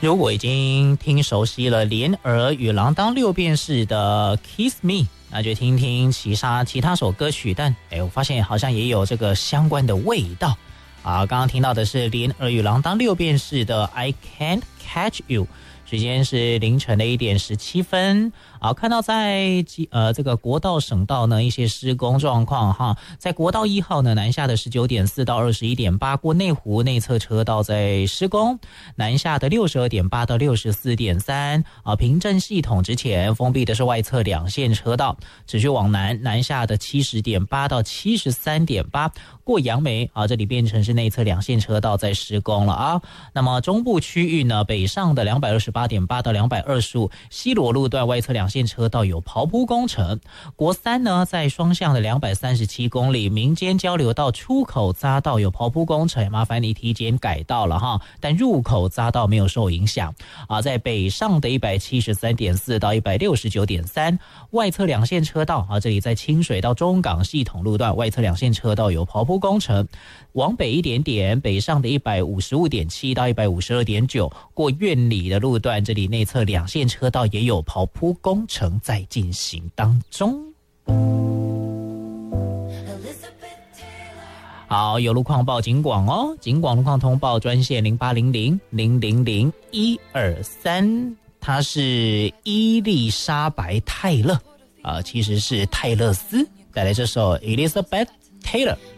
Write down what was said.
如果已经听熟悉了莲儿与郎当六便士的 Kiss Me， 那就听听其他首歌曲，但我发现好像也有这个相关的味道啊。刚刚听到的是莲儿与郎当六便士的 I Can't Catch You， 时间是凌晨的1点17分。好，看到在这个国道省道呢一些施工状况哈，在国道1号呢南下的19.4到21.8过内湖内侧车道在施工，南下的62.8到64.3平镇系统之前封闭的是外侧2线车道，持续往南下的70.8到73.8过杨梅这里变成是内侧2线车道在施工了啊。那么中部区域呢，北上的228.8到225西螺路段外侧2线车道有刨铺工程，国3呢在双向的237公里民间交流道出口匝道有刨铺工程，麻烦你提前改道了哈，但入口匝道没有受影响在北上的173.4到169.3外侧2线车道这里在清水到中港系统路段外侧2线车道有刨铺工程，往北一点点北上的155.7到152.9过苑里的路段，这里内侧2线车道也有刨铺工程在进行当中。好，有路况报警广哦，警广路况通报专线0800000123，它是伊丽莎白泰勒其实是泰勒斯，带来这首 Elizabeth Taylor。